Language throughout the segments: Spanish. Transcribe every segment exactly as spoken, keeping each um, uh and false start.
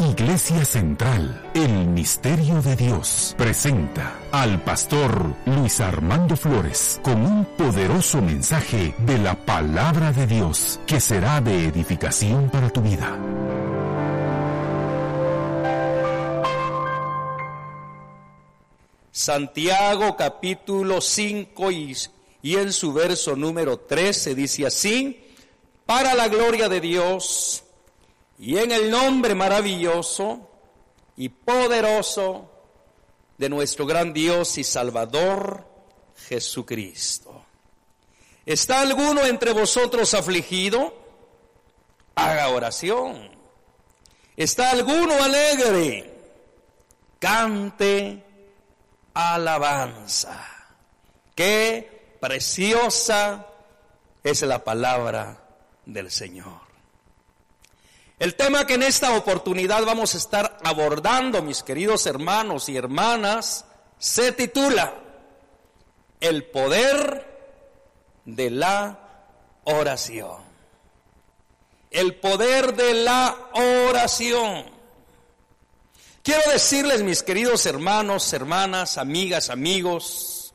Iglesia Central, el Misterio de Dios, presenta al pastor Luis Armando Flores con un poderoso mensaje de la Palabra de Dios que será de edificación para tu vida. Santiago capítulo cinco y, y en su verso número trece dice así: para la gloria de Dios y en el nombre maravilloso y poderoso de nuestro gran Dios y Salvador Jesucristo. ¿Está alguno entre vosotros afligido? Haga oración. ¿Está alguno alegre? Cante alabanza. Qué preciosa es la palabra del Señor. El tema que en esta oportunidad vamos a estar abordando, mis queridos hermanos y hermanas, se titula El poder de la oración. El poder de la oración. Quiero decirles, mis queridos hermanos, hermanas, amigas, amigos,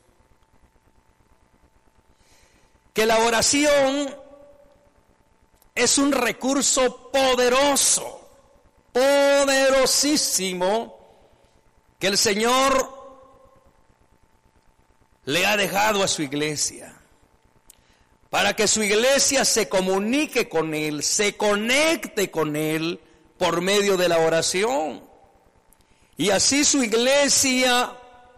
que la oración es un recurso poderoso, poderosísimo, que el Señor le ha dejado a su iglesia, para que su iglesia se comunique con Él, se conecte con Él por medio de la oración. Y así su iglesia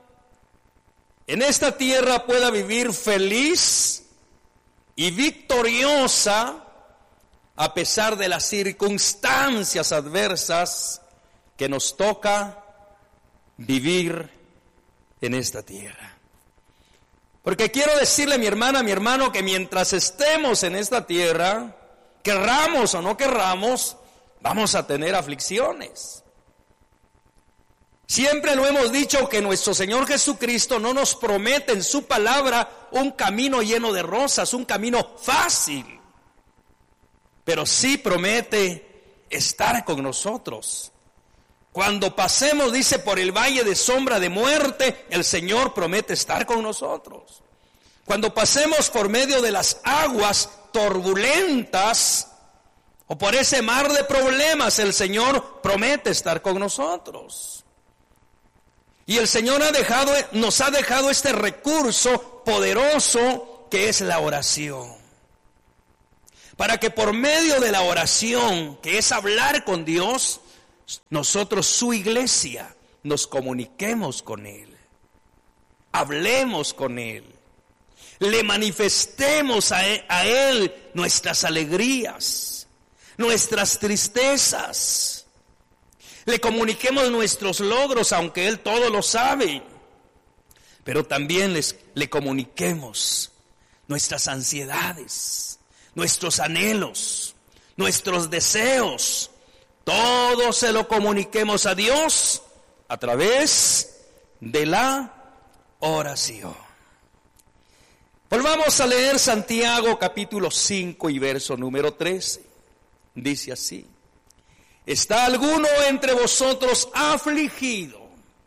en esta tierra pueda vivir feliz y victoriosa a pesar de las circunstancias adversas que nos toca vivir en esta tierra. Porque quiero decirle, mi hermana, mi hermano, que mientras estemos en esta tierra, querramos o no querramos, vamos a tener aflicciones. Siempre lo hemos dicho que nuestro Señor Jesucristo no nos promete en su palabra un camino lleno de rosas, un camino fácil. Pero sí promete estar con nosotros. Cuando pasemos, dice, por el valle de sombra de muerte, el Señor promete estar con nosotros. Cuando pasemos por medio de las aguas turbulentas o por ese mar de problemas, el Señor promete estar con nosotros. Y el Señor ha dejado, nos ha dejado este recurso poderoso que es la oración. Para que por medio de la oración, que es hablar con Dios, nosotros, su iglesia, nos comuniquemos con Él. Hablemos con Él. Le manifestemos a Él, a Él nuestras alegrías, nuestras tristezas. Le comuniquemos nuestros logros, aunque Él todo lo sabe. Pero también les, le comuniquemos nuestras ansiedades, nuestros anhelos, nuestros deseos. Todo se lo comuniquemos a Dios a través de la oración. Volvamos a leer Santiago capítulo cinco y verso número trece. Dice así: ¿está alguno entre vosotros afligido?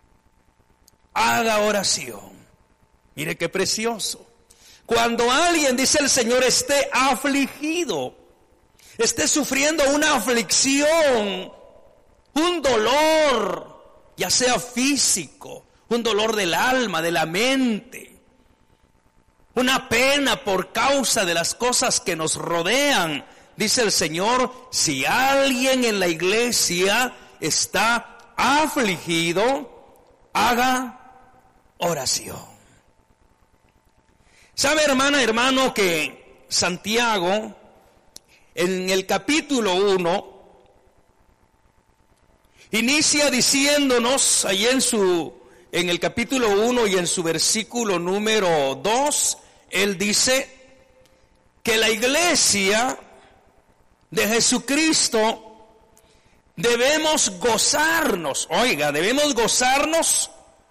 Haga oración. Mire qué precioso. Cuando alguien, dice el Señor, esté afligido, esté sufriendo una aflicción, un dolor, ya sea físico, un dolor del alma, de la mente, una pena por causa de las cosas que nos rodean, dice el Señor, si alguien en la iglesia está afligido, haga oración. ¿Sabe, hermana, hermano, que Santiago, en el capítulo uno, inicia diciéndonos, ahí en su, en el capítulo uno y en su versículo número dos, él dice que la iglesia de Jesucristo debemos gozarnos, oiga, debemos gozarnos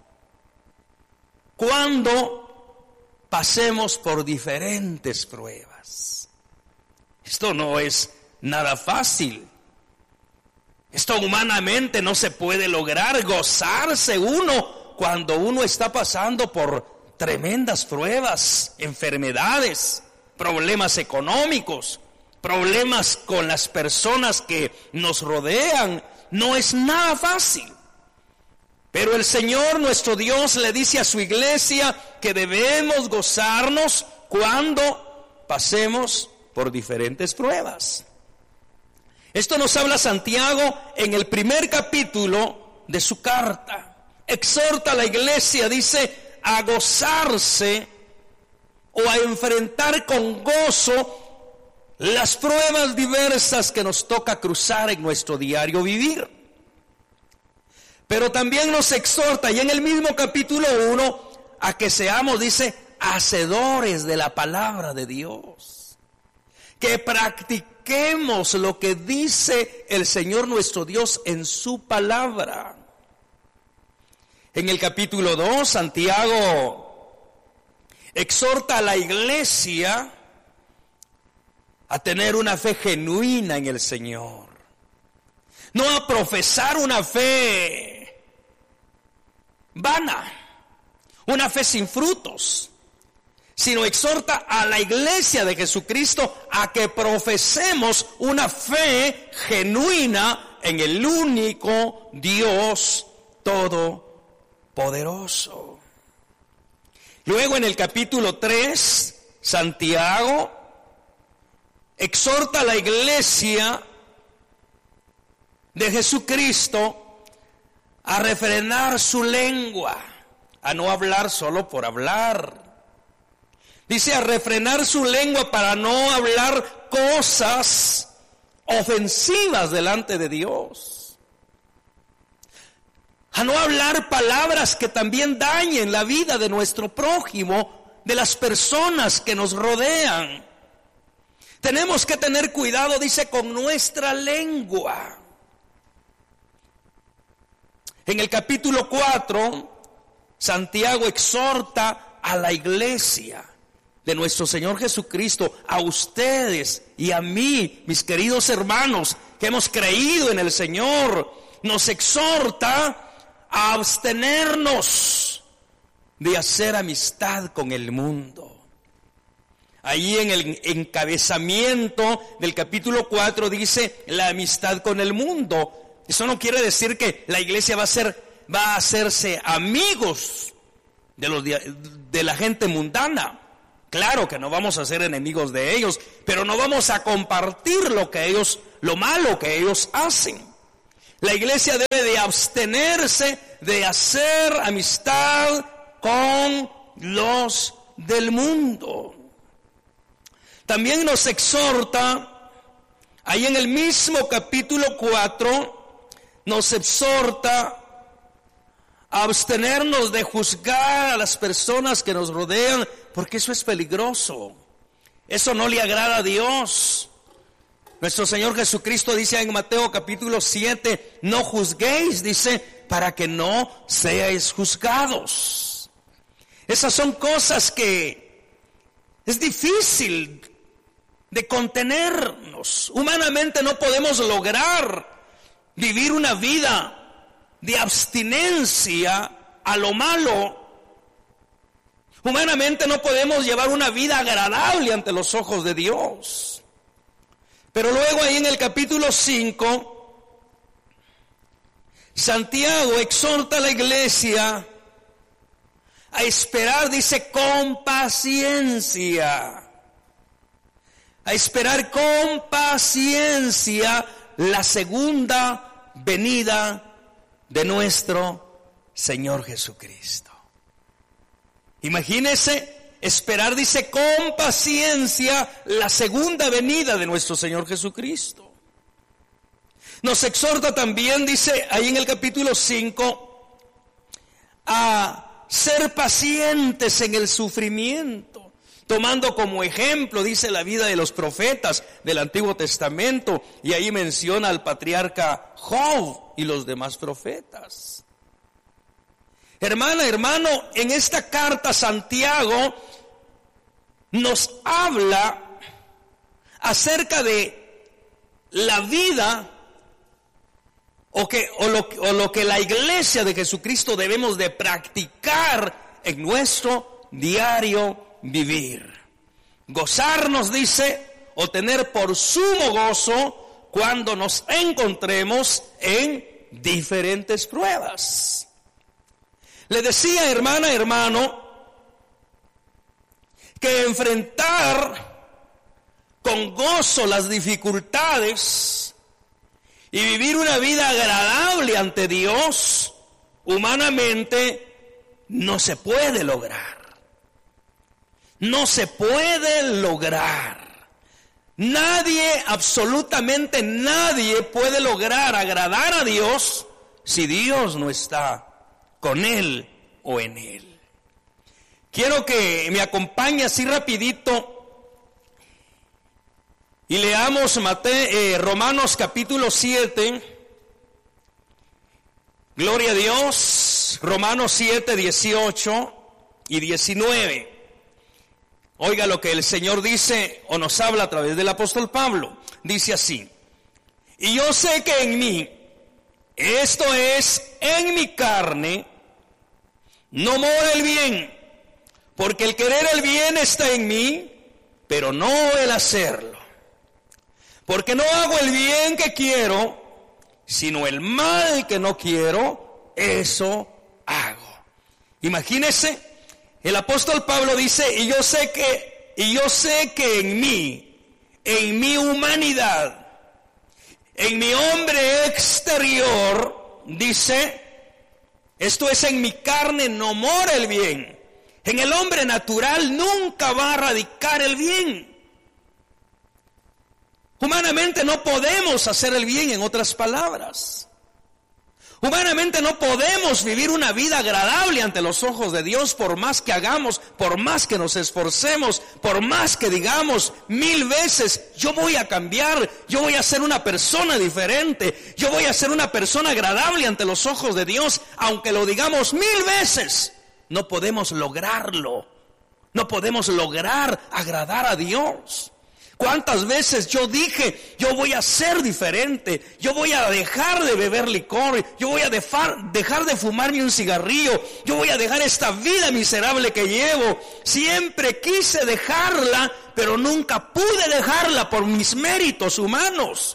cuando pasemos por diferentes pruebas. Esto no es nada fácil. Esto humanamente no se puede lograr, gozarse uno cuando uno está pasando por tremendas pruebas, enfermedades, problemas económicos, problemas con las personas que nos rodean. No es nada fácil. Pero el Señor nuestro Dios le dice a su iglesia que debemos gozarnos cuando pasemos por diferentes pruebas. Esto nos habla Santiago en el primer capítulo de su carta. Exhorta a la iglesia, dice, a gozarse o a enfrentar con gozo las pruebas diversas que nos toca cruzar en nuestro diario vivir. Pero también nos exhorta, y en el mismo capítulo uno, a que seamos, dice, hacedores de la palabra de Dios. Que practiquemos lo que dice el Señor nuestro Dios en su palabra. En el capítulo dos, Santiago exhorta a la iglesia a tener una fe genuina en el Señor. No a profesar una fe vana, una fe sin frutos, sino exhorta a la iglesia de Jesucristo a que profesemos una fe genuina en el único Dios todopoderoso. Luego en el capítulo tres, Santiago exhorta a la iglesia de Jesucristo a refrenar su lengua, a no hablar solo por hablar. Dice a refrenar su lengua para no hablar cosas ofensivas delante de Dios. A no hablar palabras que también dañen la vida de nuestro prójimo, de las personas que nos rodean. Tenemos que tener cuidado, dice, con nuestra lengua. En el capítulo cuatro, Santiago exhorta a la iglesia de nuestro Señor Jesucristo, a ustedes y a mí, mis queridos hermanos, que hemos creído en el Señor, nos exhorta a abstenernos de hacer amistad con el mundo. Ahí en el encabezamiento del capítulo cuatro dice la amistad con el mundo. Eso no quiere decir que la iglesia va a ser, va a hacerse amigos de los de la gente mundana. Claro que no vamos a ser enemigos de ellos, pero no vamos a compartir lo que ellos, lo malo que ellos hacen. La iglesia debe de abstenerse de hacer amistad con los del mundo. También nos exhorta, ahí en el mismo capítulo cuatro, nos exhorta a abstenernos de juzgar a las personas que nos rodean, porque eso es peligroso. Eso no le agrada a Dios. Nuestro Señor Jesucristo dice en Mateo capítulo siete, no juzguéis, dice, para que no seáis juzgados. Esas son cosas que es difícil de contenernos. Humanamente no podemos lograr vivir una vida de abstinencia a lo malo. Humanamente no podemos llevar una vida agradable ante los ojos de Dios. Pero luego ahí en el capítulo cinco, Santiago exhorta a la iglesia a esperar, dice, con paciencia. A esperar con paciencia la segunda venida de nuestro Señor Jesucristo. Imagínese esperar, dice, con paciencia la segunda venida de nuestro Señor Jesucristo. Nos exhorta también, dice ahí en el capítulo cinco, a ser pacientes en el sufrimiento, tomando como ejemplo, dice, la vida de los profetas del Antiguo Testamento, y ahí menciona al patriarca Job y los demás profetas. Hermana, hermano, en esta carta Santiago nos habla acerca de la vida o, que, o, lo, o lo que la iglesia de Jesucristo debemos de practicar en nuestro diario vivir. Gozarnos, dice, o tener por sumo gozo cuando nos encontremos en diferentes pruebas. Le decía, hermana, hermano, que enfrentar con gozo las dificultades y vivir una vida agradable ante Dios, humanamente no se puede lograr. No se puede lograr. Nadie, absolutamente nadie puede lograr agradar a Dios si Dios no está con él o en él. Quiero que me acompañe así rapidito y leamos Mateo, eh, Romanos capítulo siete. Gloria a Dios. Romanos siete, dieciocho y diecinueve. Oiga lo que el Señor dice o nos habla a través del apóstol Pablo. Dice así: y yo sé que en mí, esto es, en mi carne, no mora el bien, porque el querer el bien está en mí, pero no el hacerlo. Porque no hago el bien que quiero, sino el mal que no quiero, eso hago. Imagínese. El apóstol Pablo dice, y yo sé que, y yo sé que en mí, en mi humanidad, en mi hombre exterior, dice, esto es, en mi carne no mora el bien. En el hombre natural nunca va a radicar el bien. Humanamente no podemos hacer el bien, en otras palabras. Humanamente no podemos vivir una vida agradable ante los ojos de Dios, por más que hagamos, por más que nos esforcemos, por más que digamos mil veces, yo voy a cambiar, yo voy a ser una persona diferente, yo voy a ser una persona agradable ante los ojos de Dios, aunque lo digamos mil veces, no podemos lograrlo, no podemos lograr agradar a Dios. ¿Cuántas veces yo dije, yo voy a ser diferente, yo voy a dejar de beber licor, yo voy a dejar, dejar de fumarme un cigarrillo, yo voy a dejar esta vida miserable que llevo? Siempre quise dejarla, pero nunca pude dejarla por mis méritos humanos.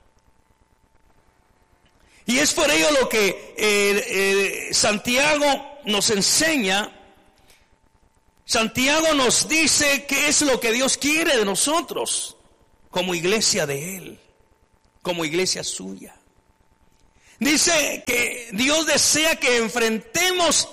Y es por ello lo que eh, eh, Santiago nos enseña. Santiago nos dice qué es lo que Dios quiere de nosotros como iglesia de Él, como iglesia suya. Dice que Dios desea que enfrentemos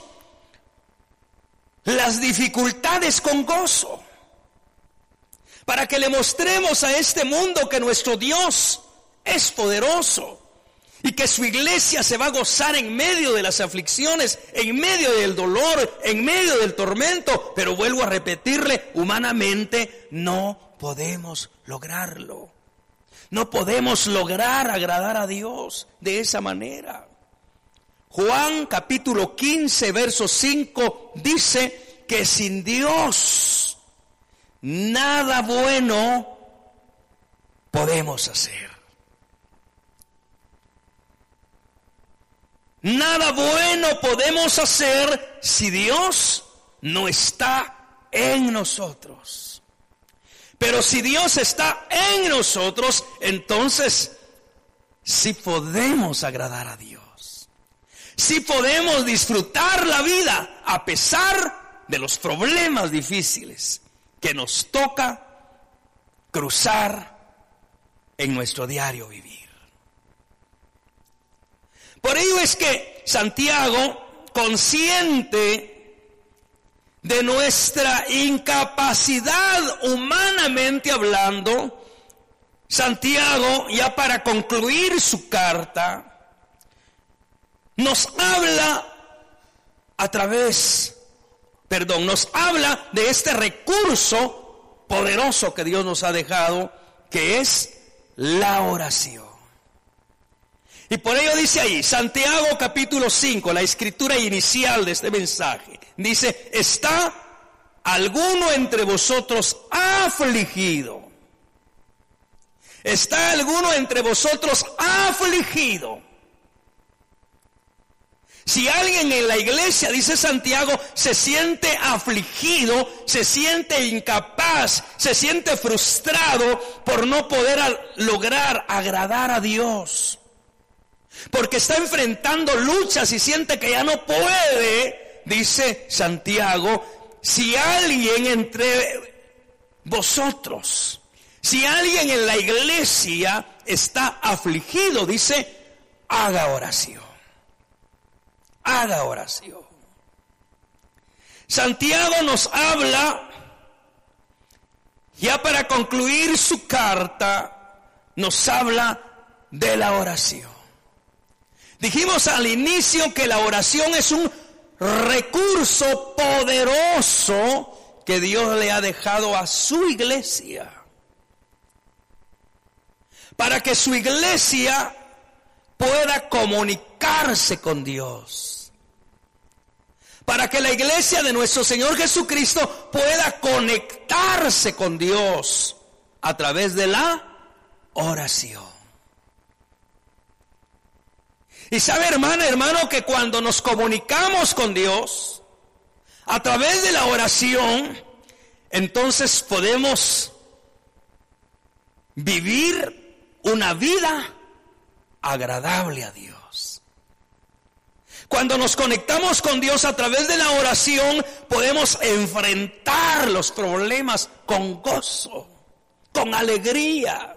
las dificultades con gozo, para que le mostremos a este mundo que nuestro Dios es poderoso y que su iglesia se va a gozar en medio de las aflicciones, en medio del dolor, en medio del tormento. Pero vuelvo a repetirle, humanamente no podemos lograrlo. No podemos lograr agradar a Dios de esa manera. Juan capítulo quince, verso cinco dice que sin Dios nada bueno podemos hacer. Nada bueno podemos hacer si Dios no está en nosotros. Pero si Dios está en nosotros, entonces sí podemos agradar a Dios. Sí podemos disfrutar la vida a pesar de los problemas difíciles que nos toca cruzar en nuestro diario vivir. Por ello es que Santiago, consciente de nuestra incapacidad humanamente hablando, Santiago, ya para concluir su carta, nos habla a través, perdón, nos habla de este recurso poderoso que Dios nos ha dejado, que es la oración. Y por ello dice ahí, Santiago capítulo cinco, la escritura inicial de este mensaje, dice, ¿está alguno entre vosotros afligido? ¿Está alguno entre vosotros afligido? Si alguien en la iglesia, dice Santiago, se siente afligido, se siente incapaz, se siente frustrado por no poder lograr agradar a Dios, porque está enfrentando luchas y siente que ya no puede, dice Santiago, si alguien entre vosotros, si alguien en la iglesia está afligido, dice, haga oración. Haga oración. Santiago nos habla, ya para concluir su carta, nos habla de la oración. Dijimos al inicio que la oración es un recurso poderoso que Dios le ha dejado a su iglesia, para que su iglesia pueda comunicarse con Dios, para que la iglesia de nuestro Señor Jesucristo pueda conectarse con Dios a través de la oración. Y sabe, hermana, hermano, que cuando nos comunicamos con Dios a través de la oración, entonces podemos vivir una vida agradable a Dios. Cuando nos conectamos con Dios a través de la oración, podemos enfrentar los problemas con gozo, con alegría.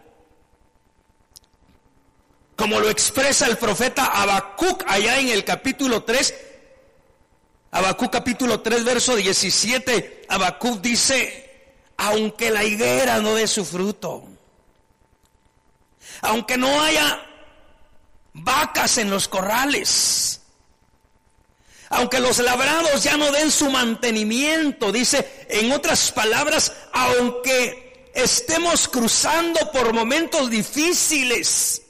Como lo expresa el profeta Habacuc allá en el capítulo tres, Habacuc capítulo tres, verso diecisiete, Habacuc dice, aunque la higuera no dé su fruto, aunque no haya vacas en los corrales, aunque los labrados ya no den su mantenimiento, dice, en otras palabras, aunque estemos cruzando por momentos difíciles,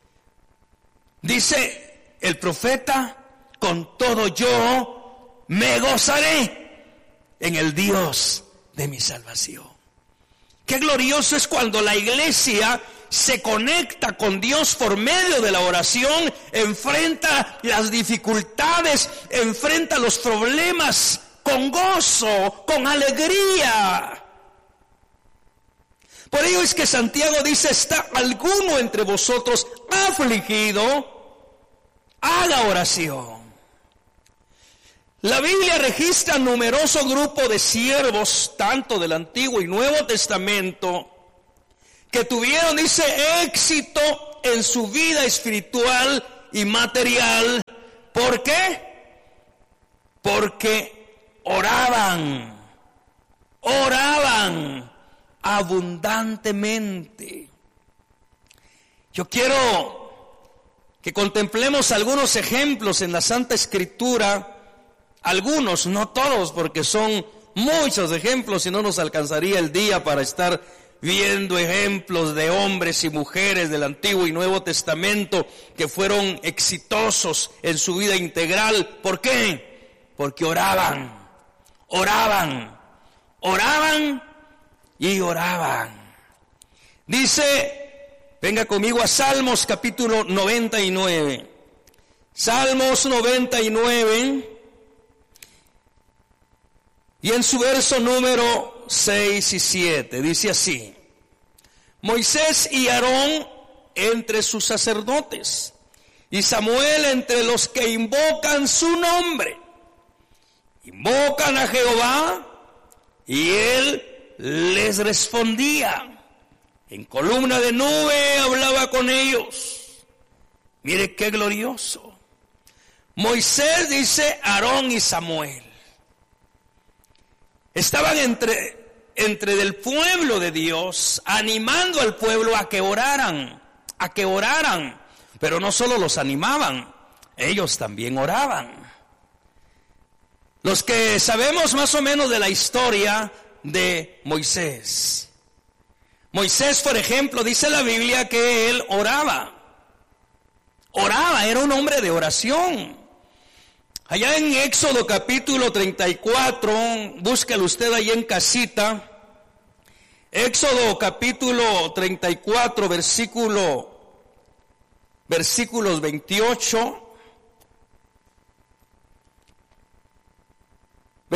dice el profeta, con todo yo me gozaré en el Dios de mi salvación. Qué glorioso es cuando la iglesia se conecta con Dios por medio de la oración, enfrenta las dificultades, enfrenta los problemas con gozo, con alegría. Por ello es que Santiago dice, ¿está alguno entre vosotros afligido? Haga oración. La Biblia registra numeroso grupo de siervos, tanto del Antiguo y Nuevo Testamento, que tuvieron, dice, éxito en su vida espiritual y material. ¿Por qué? Porque oraban, oraban abundantemente. Yo quiero que contemplemos algunos ejemplos en la Santa Escritura, algunos, no todos, porque son muchos ejemplos y no nos alcanzaría el día para estar viendo ejemplos de hombres y mujeres del Antiguo y Nuevo Testamento que fueron exitosos en su vida integral. ¿Por qué? Porque oraban, oraban, oraban y oraban. Dice, venga conmigo a Salmos capítulo noventa y nueve. Salmos noventa y nueve. Y en su verso número seis y siete dice así: Moisés y Aarón entre sus sacerdotes, y Samuel entre los que invocan su nombre. Invocan a Jehová, y él les respondía. En columna de nube hablaba con ellos. Mire qué glorioso. Moisés, dice, Aarón y Samuel estaban entre, entre del pueblo de Dios, animando al pueblo a que oraran, a que oraran. Pero no solo los animaban, ellos también oraban. Los que sabemos más o menos de la historia de Moisés. Moisés, por ejemplo, dice la Biblia que él oraba. Oraba, era un hombre de oración. Allá en Éxodo capítulo treinta y cuatro, búsquelo usted ahí en casita. Éxodo capítulo treinta y cuatro, versículo, versículos veintiocho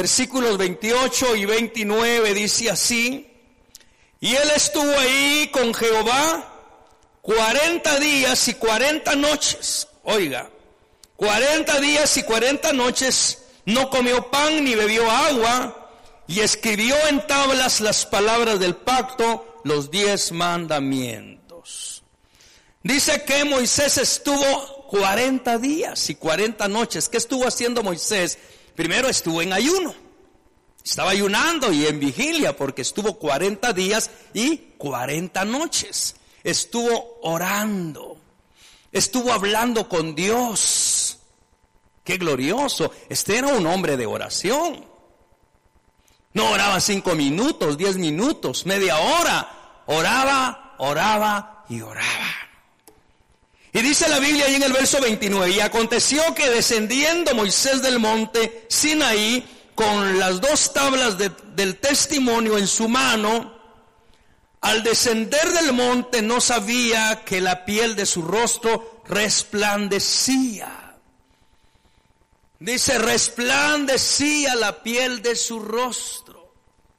versículos veintiocho y veintinueve, dice así: y él estuvo ahí con Jehová cuarenta días y cuarenta noches. Oiga, cuarenta días y cuarenta noches no comió pan ni bebió agua, y escribió en tablas las palabras del pacto, los diez mandamientos. Dice que Moisés estuvo cuarenta días y cuarenta noches. ¿Qué estuvo haciendo Moisés? Primero estuvo en ayuno. Estaba ayunando y en vigilia porque estuvo cuarenta días y cuarenta noches. Estuvo orando. Estuvo hablando con Dios. ¡Qué glorioso! Este era un hombre de oración. No oraba cinco minutos, diez minutos, media hora. Oraba, oraba y oraba. Y dice la Biblia ahí en el verso veintinueve: y aconteció que descendiendo Moisés del monte Sinaí con las dos tablas de, del testimonio en su mano, al descender del monte no sabía que la piel de su rostro resplandecía. Dice, resplandecía la piel de su rostro.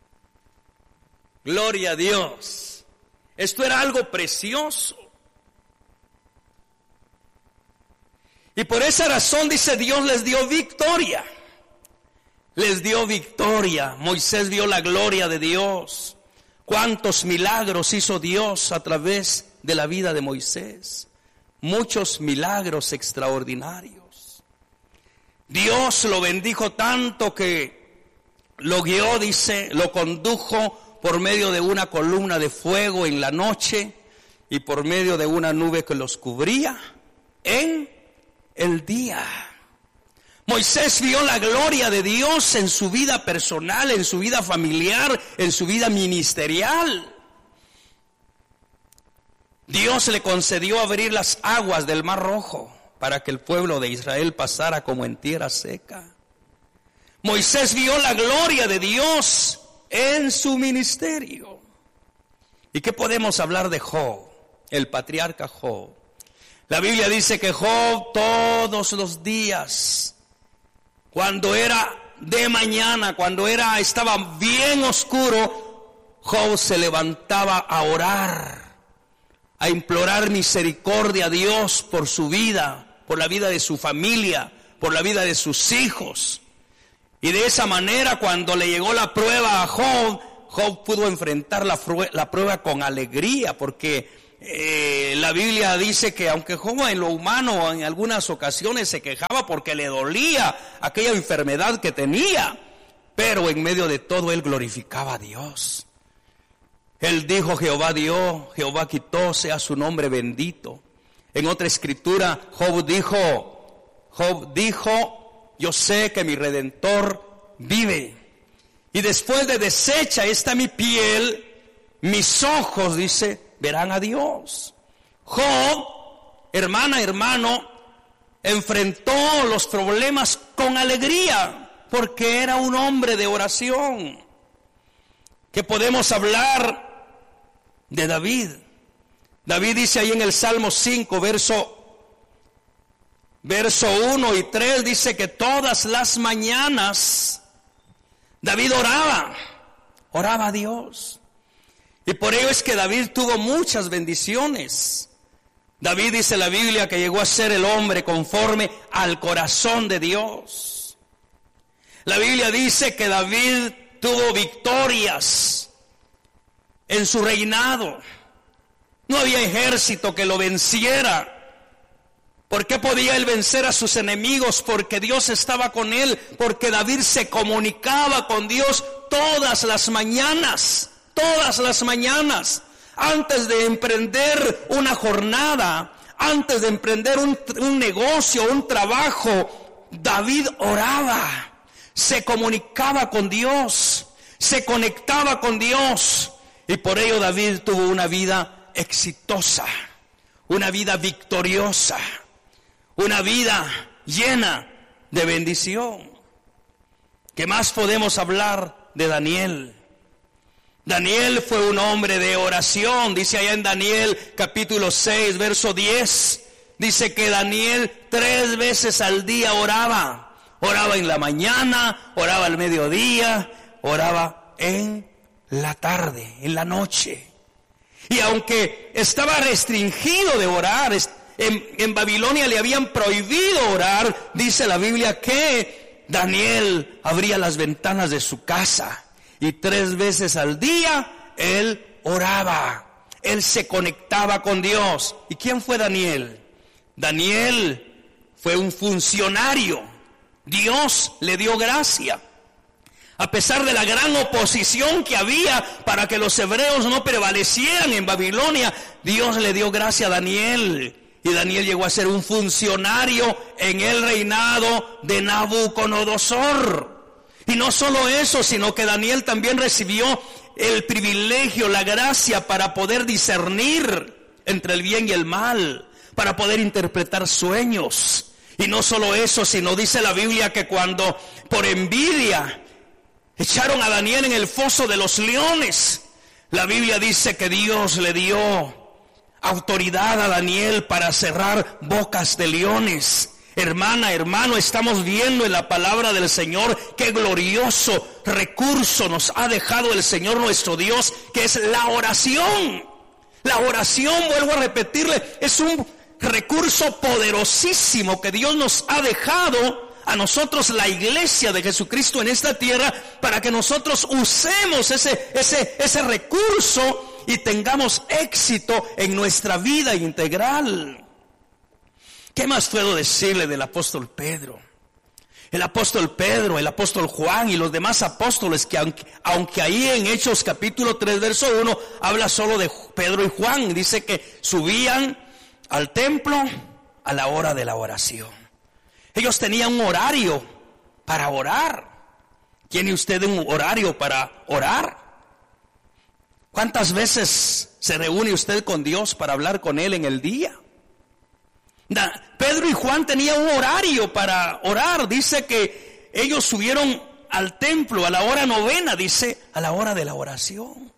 Gloria a Dios. Esto era algo precioso. Y por esa razón, dice, Dios les dio victoria. Les dio victoria. Moisés vio la gloria de Dios. Cuántos milagros hizo Dios a través de la vida de Moisés. Muchos milagros extraordinarios. Dios lo bendijo tanto que lo guió, dice, lo condujo por medio de una columna de fuego en la noche y por medio de una nube que los cubría en el día. Moisés vio la gloria de Dios en su vida personal, en su vida familiar, en su vida ministerial. Dios le concedió abrir las aguas del Mar Rojo para que el pueblo de Israel pasara como en tierra seca. Moisés vio la gloria de Dios en su ministerio. ¿Y qué podemos hablar de Job, el patriarca Job? La Biblia dice que Job todos los días, cuando era de mañana, cuando era estaba bien oscuro, Job se levantaba a orar, a implorar misericordia a Dios por su vida, por la vida de su familia, por la vida de sus hijos. Y de esa manera, cuando le llegó la prueba a Job, Job pudo enfrentar la, la prueba con alegría, porque Eh, la Biblia dice que aunque Job en lo humano en algunas ocasiones se quejaba porque le dolía aquella enfermedad que tenía, pero en medio de todo él glorificaba a Dios. Él dijo, Jehová dio, Jehová quitó, sea su nombre bendito. En otra escritura, Job dijo, Job dijo, yo sé que mi Redentor vive. Y después de deshecha está mi piel, mis ojos, dice, verán a Dios. Job, hermana, hermano, enfrentó los problemas con alegría, porque era un hombre de oración. ¿Qué podemos hablar de David? David dice ahí en el Salmo cinco, verso, verso uno y tres, dice que todas las mañanas David oraba, oraba a Dios. Y por ello es que David tuvo muchas bendiciones. David, dice la Biblia, que llegó a ser el hombre conforme al corazón de Dios. La Biblia dice que David tuvo victorias en su reinado. No había ejército que lo venciera. ¿Por qué podía él vencer a sus enemigos? Porque Dios estaba con él, porque David se comunicaba con Dios todas las mañanas. Todas las mañanas, antes de emprender una jornada, antes de emprender un, un negocio, un trabajo, David oraba, se comunicaba con Dios, se conectaba con Dios, y por ello David tuvo una vida exitosa, una vida victoriosa, una vida llena de bendición. ¿Qué más podemos hablar de Daniel? Daniel fue un hombre de oración. Dice allá en Daniel capítulo seis, verso diez, dice que Daniel tres veces al día oraba. Oraba en la mañana, oraba al mediodía, oraba en la tarde, en la noche. Y aunque estaba restringido de orar, en, en Babilonia le habían prohibido orar, dice la Biblia que Daniel abría las ventanas de su casa y tres veces al día él oraba, él se conectaba con Dios. ¿Y quién fue Daniel? Daniel fue un funcionario. Dios le dio gracia. A pesar de la gran oposición que había para que los hebreos no prevalecieran en Babilonia, Dios le dio gracia a Daniel. Y Daniel llegó a ser un funcionario en el reinado de Nabucodonosor. Y no solo eso, sino que Daniel también recibió el privilegio, la gracia para poder discernir entre el bien y el mal, para poder interpretar sueños. Y no solo eso, sino dice la Biblia que cuando por envidia echaron a Daniel en el foso de los leones, la Biblia dice que Dios le dio autoridad a Daniel para cerrar bocas de leones. Hermana, hermano, estamos viendo en la palabra del Señor qué glorioso recurso nos ha dejado el Señor nuestro Dios, que es la oración. La oración, vuelvo a repetirle, es un recurso poderosísimo que Dios nos ha dejado a nosotros, la iglesia de Jesucristo en esta tierra, para que nosotros usemos ese, ese, ese recurso y tengamos éxito en nuestra vida integral. ¿Qué más puedo decirle del apóstol Pedro? El apóstol Pedro, el apóstol Juan y los demás apóstoles, que aunque, aunque ahí en Hechos capítulo tres verso uno habla solo de Pedro y Juan, dice que subían al templo a la hora de la oración. Ellos tenían un horario para orar. ¿Tiene usted un horario para orar? ¿Cuántas veces se reúne usted con Dios para hablar con Él en el día? Pedro y Juan tenían un horario para orar. Dice que ellos subieron al templo a la hora novena, dice, a la hora de la oración.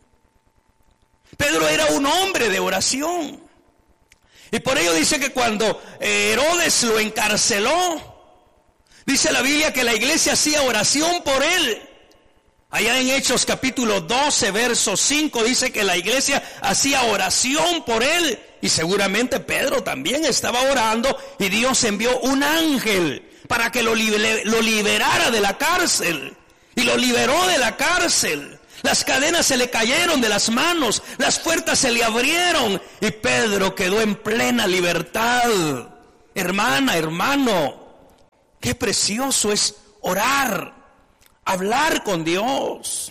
Pedro era un hombre de oración. Y por ello dice que cuando Herodes lo encarceló, dice la Biblia que la iglesia hacía oración por él. Allá en Hechos capítulo doce, verso cinco, dice que la iglesia hacía oración por él. Y seguramente Pedro también estaba orando y Dios envió un ángel para que lo, liber, lo liberara de la cárcel. Y lo liberó de la cárcel. Las cadenas se le cayeron de las manos, las puertas se le abrieron y Pedro quedó en plena libertad. Hermana, hermano, qué precioso es orar, hablar con Dios.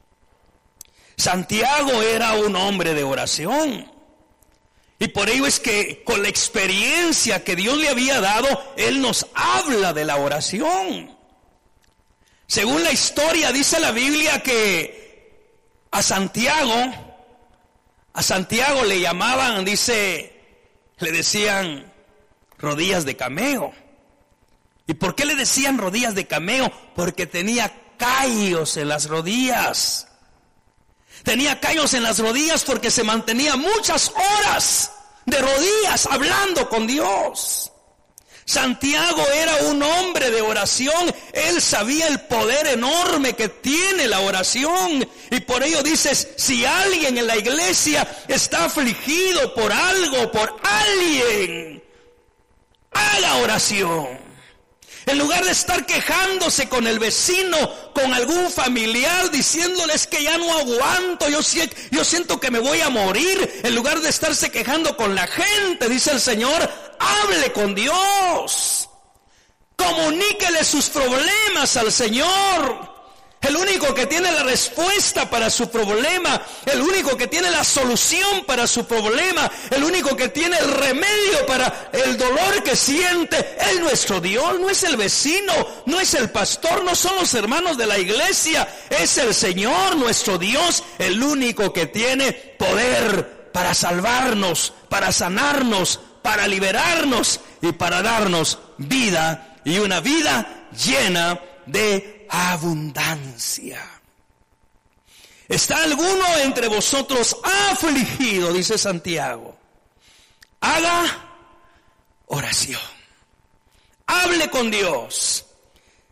Santiago era un hombre de oración. Y por ello es que con la experiencia que Dios le había dado, él nos habla de la oración. Según la historia, dice la Biblia que a Santiago, a Santiago le llamaban, dice, le decían rodillas de cameo. ¿Y por qué le decían rodillas de cameo? Porque tenía callos en las rodillas. Tenía callos en las rodillas porque se mantenía muchas horas de rodillas hablando con Dios. Santiago era un hombre de oración. Él sabía el poder enorme que tiene la oración. Y por ello dices, si alguien en la iglesia está afligido por algo, por alguien, haga oración. En lugar de estar quejándose con el vecino, con algún familiar, diciéndoles que ya no aguanto, yo, yo siento que me voy a morir. En lugar de estarse quejando con la gente, dice el Señor, hable con Dios. Comuníquele sus problemas al Señor. El único que tiene la respuesta para su problema, el único que tiene la solución para su problema, el único que tiene el remedio para el dolor que siente, es nuestro Dios. No es el vecino, no es el pastor, no son los hermanos de la iglesia, es el Señor, nuestro Dios, el único que tiene poder para salvarnos, para sanarnos, para liberarnos y para darnos vida, y una vida llena de abundancia. ¿Está alguno entre vosotros afligido? Dice Santiago. Haga oración. Hable con Dios.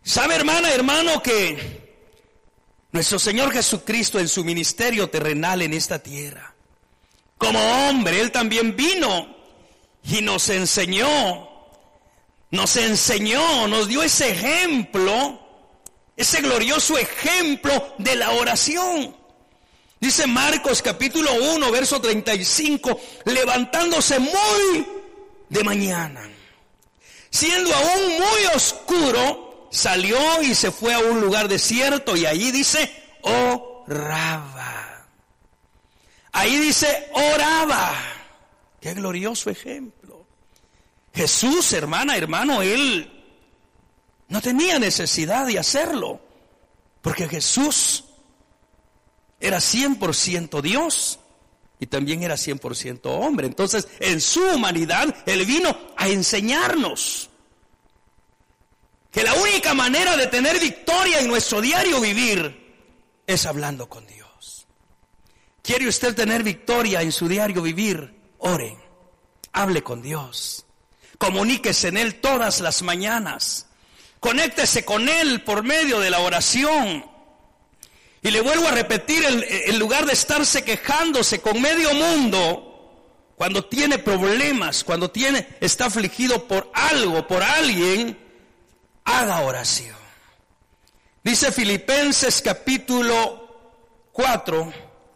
¿Sabe, hermana, hermano, que nuestro Señor Jesucristo en su ministerio terrenal en esta tierra, como hombre, Él también vino y nos enseñó, nos enseñó, nos dio ese ejemplo, ese glorioso ejemplo de la oración? Dice Marcos capítulo uno, verso treinta y cinco, levantándose muy de mañana, siendo aún muy oscuro, salió y se fue a un lugar desierto y allí dice, oraba. Ahí dice, oraba. Qué glorioso ejemplo. Jesús, hermana, hermano, Él no tenía necesidad de hacerlo, porque Jesús era cien por ciento Dios y también era cien por ciento hombre. Entonces, en su humanidad, Él vino a enseñarnos que la única manera de tener victoria en nuestro diario vivir es hablando con Dios. ¿Quiere usted tener victoria en su diario vivir? Ore, hable con Dios, comuníquese en Él todas las mañanas, conéctese con Él por medio de la oración. Y le vuelvo a repetir, en lugar de estarse quejándose con medio mundo, cuando tiene problemas, cuando tiene, está afligido por algo, por alguien, haga oración. Dice Filipenses capítulo cuatro,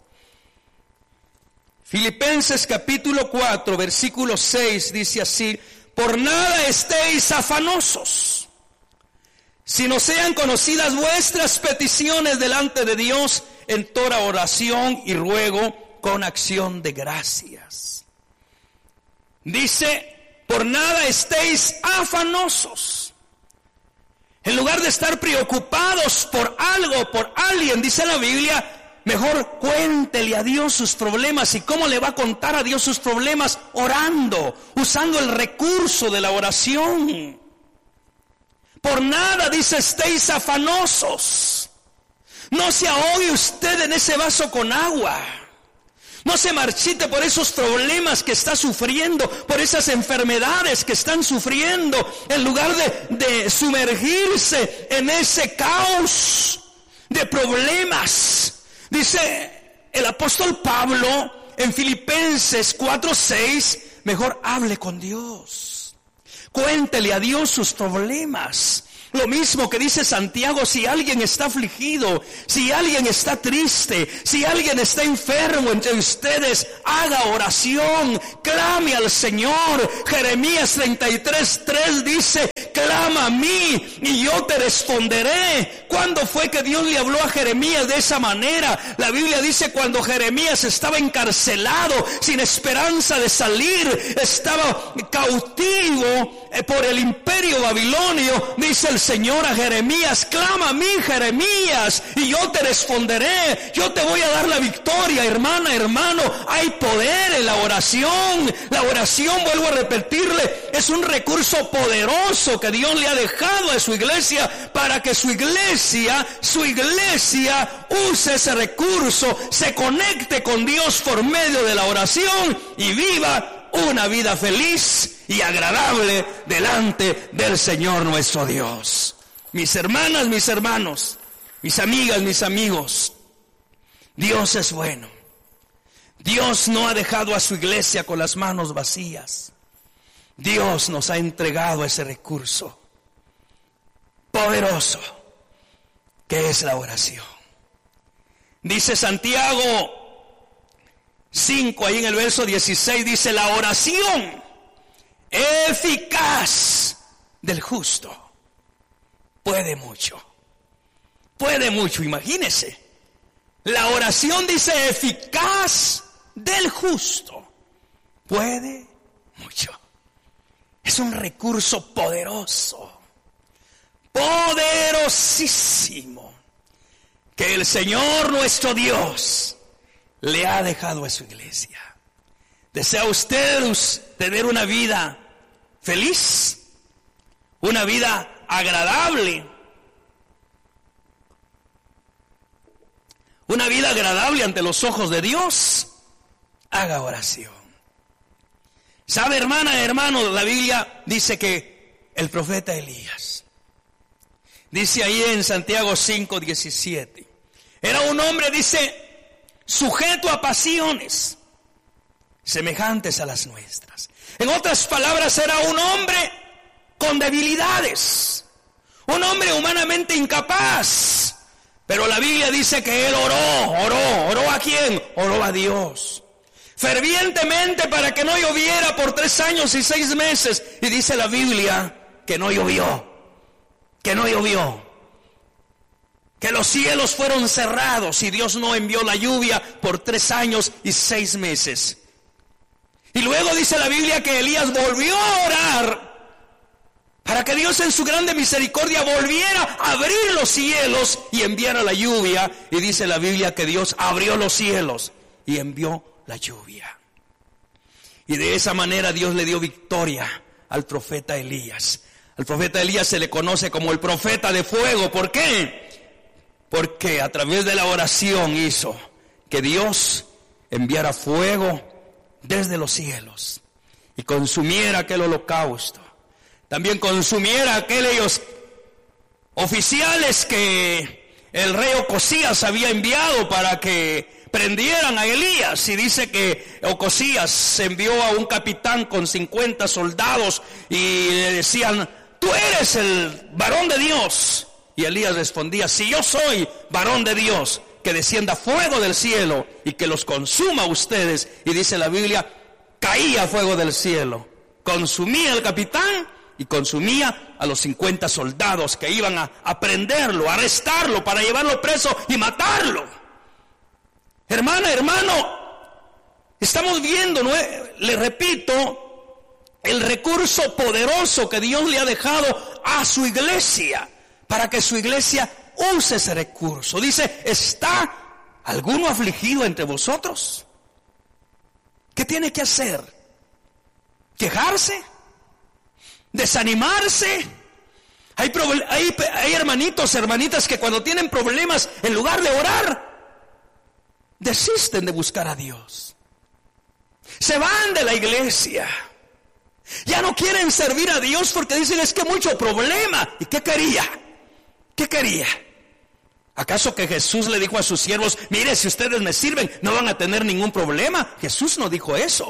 Filipenses capítulo cuatro, versículo seis, dice así: por nada estéis afanosos, sino sean conocidas vuestras peticiones delante de Dios en toda oración y ruego con acción de gracias. Dice, por nada estéis afanosos. En lugar de estar preocupados por algo, por alguien, dice la Biblia, mejor cuéntele a Dios sus problemas. ¿Y cómo le va a contar a Dios sus problemas? Orando, usando el recurso de la oración. Por nada, dice, estéis afanosos. No se ahogue usted en ese vaso con agua. No se marchite por esos problemas que está sufriendo, por esas enfermedades que están sufriendo. En lugar de, de sumergirse en ese caos de problemas. Dice el apóstol Pablo en Filipenses cuatro seis, mejor hable con Dios. Cuéntele a Dios sus problemas. Lo mismo que dice Santiago, si alguien está afligido, si alguien está triste, si alguien está enfermo entre ustedes, haga oración, clame al Señor. Jeremías treinta y tres tres dice, clama a mí y yo te responderé. ¿Cuándo fue que Dios le habló a Jeremías de esa manera? La Biblia dice cuando Jeremías estaba encarcelado, sin esperanza de salir, estaba cautivo por el imperio babilonio. Dice el Señor a Jeremías, clama a mí, Jeremías, y yo te responderé. Yo te voy a dar la victoria, hermana, hermano. Hay poder en la oración. La oración, vuelvo a repetirle, es un recurso poderoso que Dios le ha dejado a su iglesia para que su iglesia, su iglesia use ese recurso, se conecte con Dios por medio de la oración y viva una vida feliz y agradable delante del Señor nuestro Dios. Mis hermanas, mis hermanos, mis amigas, mis amigos, Dios es bueno. Dios no ha dejado a su iglesia con las manos vacías. Dios nos ha entregado ese recurso poderoso que es la oración. Dice Santiago cinco, ahí en el verso dieciséis, dice, la oración eficaz del justo puede mucho, puede mucho. Imagínese, la oración, dice, eficaz del justo puede mucho. Es un recurso poderoso, poderosísimo, que el Señor nuestro Dios le ha dejado a su iglesia. ¿Desea usted tener una vida feliz? Una vida agradable. Una vida agradable ante los ojos de Dios. Haga oración. ¿Sabe, hermana, hermano? La Biblia dice que el profeta Elías Dice ahí en Santiago cinco diecisiete. Era un hombre, dice, sujeto a pasiones semejantes a las nuestras. En otras palabras, era un hombre con debilidades, un hombre humanamente incapaz. Pero la Biblia dice que él oró, oró, oró ¿a quién? Oró a Dios. Fervientemente para que no lloviera por tres años y seis meses. Y dice la Biblia que no llovió, que no llovió. Que los cielos fueron cerrados y Dios no envió la lluvia por tres años y seis meses. Y luego dice la Biblia que Elías volvió a orar para que Dios en su grande misericordia volviera a abrir los cielos y enviara la lluvia. Y dice la Biblia que Dios abrió los cielos y envió la lluvia. Y de esa manera Dios le dio victoria al profeta Elías. Al profeta Elías se le conoce como el profeta de fuego. ¿Por qué? Porque a través de la oración hizo que Dios enviara fuego desde los cielos y consumiera aquel holocausto. También consumiera aquellos oficiales que el rey Ocosías había enviado para que prendieran a Elías. Y dice que Ocosías envió a un capitán con cincuenta soldados y le decían: tú eres el varón de Dios. Y Elías respondía: si yo soy varón de Dios, que descienda fuego del cielo y que los consuma a ustedes. Y dice la Biblia, caía fuego del cielo, consumía al capitán y consumía a los cincuenta soldados que iban a, a prenderlo, a arrestarlo, para llevarlo preso y matarlo. Hermana, hermano, estamos viendo, ¿no? Le repito, el recurso poderoso que Dios le ha dejado a su iglesia, para que su iglesia use ese recurso. Dice: ¿está alguno afligido entre vosotros? ¿Qué tiene que hacer? ¿Quejarse? ¿Desanimarse? Hay, hay, hay hermanitos, hermanitas que cuando tienen problemas, en lugar de orar, desisten de buscar a Dios. Se van de la iglesia. Ya no quieren servir a Dios porque dicen: es que mucho problema. ¿Y qué quería? ¿Qué quería? ¿Acaso que Jesús le dijo a sus siervos: mire, si ustedes me sirven, no van a tener ningún problema? Jesús no dijo eso.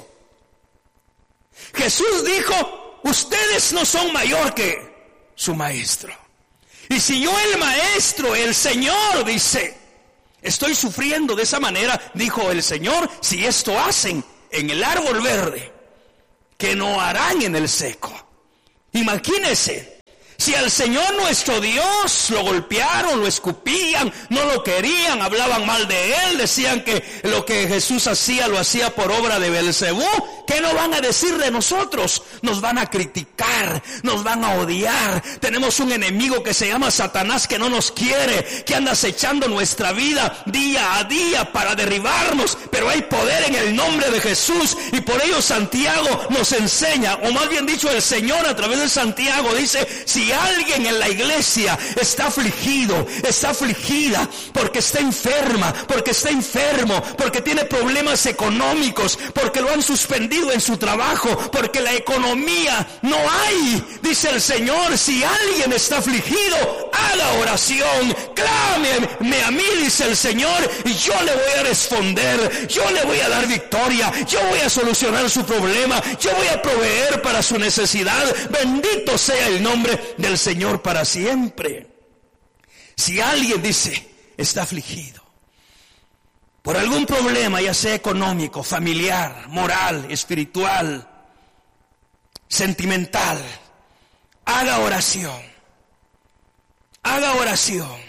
Jesús dijo: ustedes no son mayor que su maestro. Y si yo, el maestro, el Señor, dice, estoy sufriendo de esa manera, dijo el Señor, si esto hacen en el árbol verde, ¿qué no harán en el seco? Imagínense. Si al Señor nuestro Dios lo golpearon, lo escupían, no lo querían, hablaban mal de Él, decían que lo que Jesús hacía lo hacía por obra de Belcebú, ¿qué no van a decir de nosotros? Nos van a criticar, nos van a odiar. Tenemos un enemigo que se llama Satanás, que no nos quiere, que anda acechando nuestra vida día a día para derribarnos, pero hay poder en el nombre de Jesús. Y por ello Santiago nos enseña, o más bien dicho, el Señor a través de Santiago dice: si alguien en la iglesia está afligido, está afligida, porque está enferma, porque está enfermo, porque tiene problemas económicos, porque lo han suspendido en su trabajo, porque la economía no hay, dice el Señor: si alguien está afligido, haga oración, clámeme a mí, dice el Señor, y yo le voy a responder, yo le voy a dar victoria, yo voy a solucionar su problema, yo voy a proveer para su necesidad. Bendito sea el nombre del Señor para siempre. Si alguien, dice, está afligido por algún problema, ya sea económico, familiar, moral, espiritual, sentimental, haga oración, haga oración.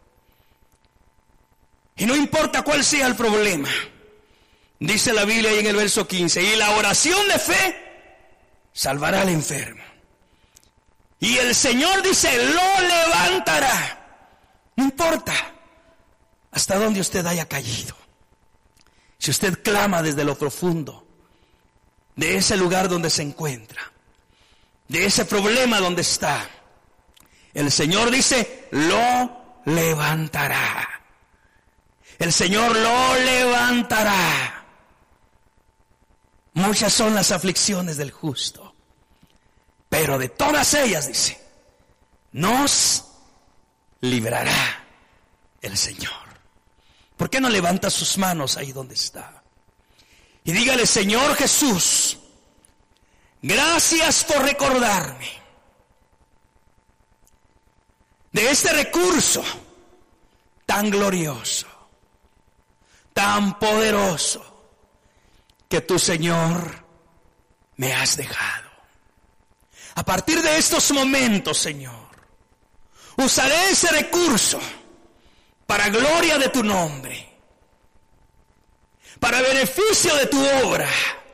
Y no importa cuál sea el problema, dice la Biblia ahí en el verso quince, y la oración de fe salvará al enfermo. Y el Señor, dice, lo levantará. No importa hasta dónde usted haya caído. Si usted clama desde lo profundo de ese lugar donde se encuentra, de ese problema donde está, el Señor, dice, lo levantará. El Señor lo levantará. Muchas son las aflicciones del justo, pero de todas ellas, dice, nos librará el Señor. ¿Por qué no levanta sus manos ahí donde está? Y dígale: Señor Jesús, gracias por recordarme de este recurso tan glorioso, tan poderoso, que tú, Señor, me has dejado. A partir de estos momentos, Señor, usaré ese recurso para gloria de tu nombre, para beneficio de tu obra.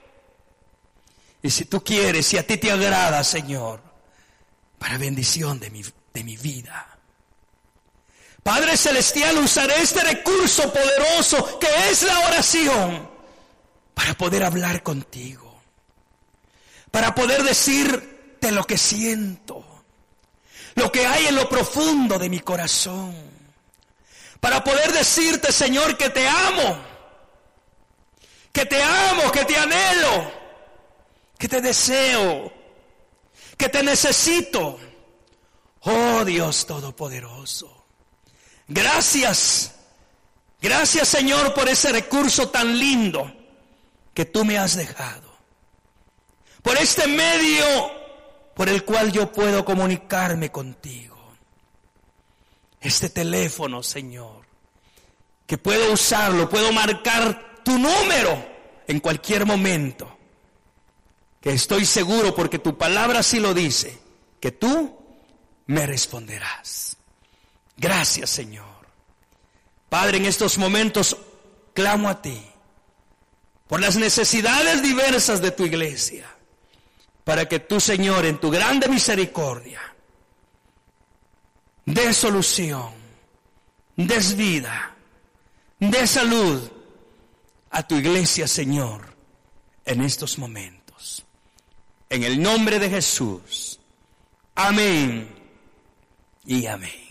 Y si tú quieres, si a ti te agrada, Señor, para bendición de mi, de mi vida. Padre Celestial, usaré este recurso poderoso que es la oración para poder hablar contigo, para poder decirte lo que siento, lo que hay en lo profundo de mi corazón, para poder decirte, Señor, que te amo, que te amo, que te anhelo, que te deseo, que te necesito. Oh Dios Todopoderoso, gracias, gracias, Señor, por ese recurso tan lindo que tú me has dejado, por este medio por el cual yo puedo comunicarme contigo, este teléfono, Señor, que puedo usarlo, puedo marcar tu número en cualquier momento, que estoy seguro, porque tu palabra así lo dice, que tú me responderás. Gracias, Señor. Padre, en estos momentos clamo a ti por las necesidades diversas de tu iglesia, para que tú, Señor, en tu grande misericordia, des solución, des vida, des salud a tu iglesia, Señor, en estos momentos. En el nombre de Jesús. Amén y amén.